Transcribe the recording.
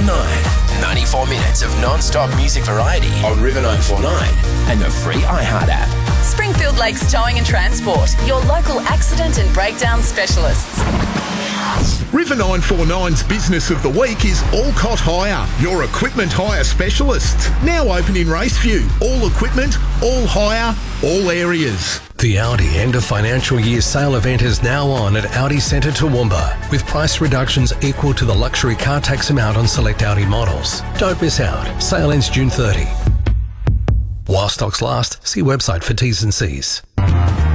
94 minutes of non-stop music variety on River 949 and the free iHeart app. Springfield Lakes Towing and Transport, your local accident and breakdown specialists. River 949's Business of the Week is Alcott Hire, your equipment hire specialist. Now open in Raceview. All equipment, all hire, all areas. The Audi end of financial year sale event is now on at Audi Centre Toowoomba, with price reductions equal to the luxury car tax amount on select Audi models. Don't miss out. Sale ends June 30. While stocks last, see website for T's and C's.